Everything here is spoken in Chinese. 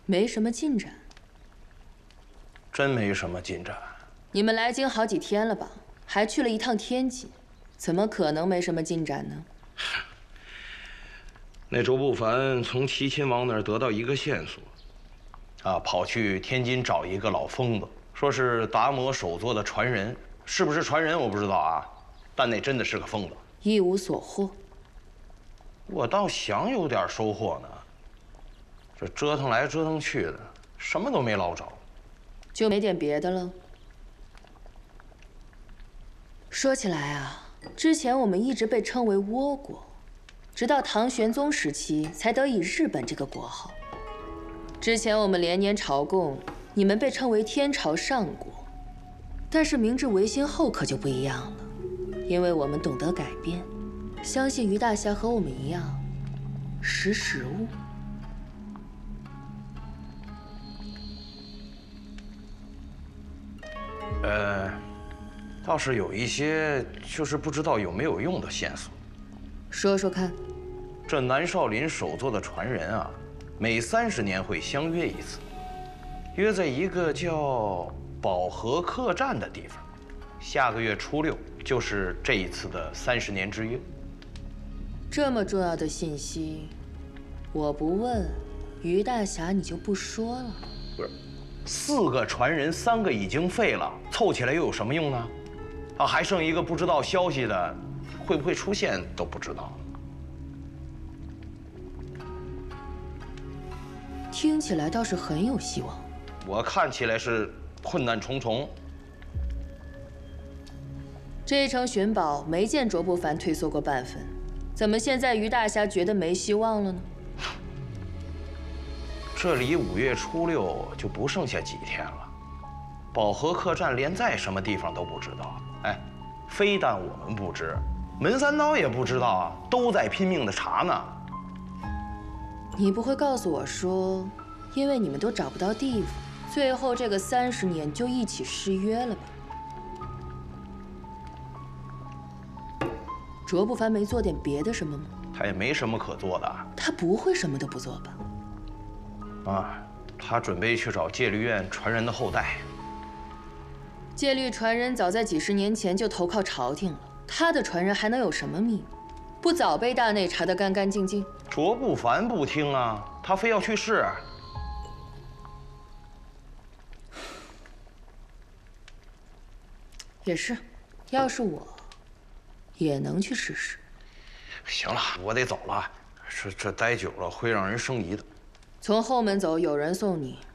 没什么进展。 真没什么进展。 你们来京好几天了吧？还去了一趟天津，怎么可能没什么进展呢？ 那周不凡从齐亲王那儿得到一个线索，跑去天津找一个老疯子，说是达摩首座的传人，是不是传人我不知道啊，但那真的是个疯子。 一无所获。 我倒想有点收获呢，这折腾来折腾去的，什么都没捞着。 就没点别的了？说起来啊，之前我们一直被称为倭国，直到唐玄宗时期才得以日本这个国号。之前我们连年朝贡，你们被称为天朝上国。但是明治维新后可就不一样了，因为我们懂得改变，相信于大侠和我们一样，识时务。 倒是有一些就是不知道有没有用的线索。 说说看。 这南少林首座的传人啊，每30年会相约一次，约在一个叫保和客栈的地方。下个月初6就是这一次的30年之约。 这么重要的信息，我不问，于大侠你就不说了？ 不是，4个传人，3个已经废了，凑起来又有什么用呢？还剩一个不知道消息的，会不会出现都不知道。 听起来倒是很有希望。 我看起来是困难重重。 这一程寻宝没见卓不凡退缩过半分，怎么现在于大侠觉得没希望了呢？ 这离5月初6就不剩下几天了，保和客栈连在什么地方都不知道。哎，非但我们不知，门三刀也不知道啊，都在拼命的查呢。 你不会告诉我说，因为你们都找不到地方，最后这个30年就一起失约了吧？卓不凡没做点别的什么吗？ 他也没什么可做的。 他不会什么都不做吧？ 他准备去找戒律院传人的后代。 戒律传人早在几10年前就投靠朝廷了，他的传人还能有什么秘密？不早被大内查得干干净净？ 卓不凡不听啊，他非要去试。 也是，要是我，也能去试试。 行了，我得走了，这待久了会让人生疑的。 从后门走，有人送你，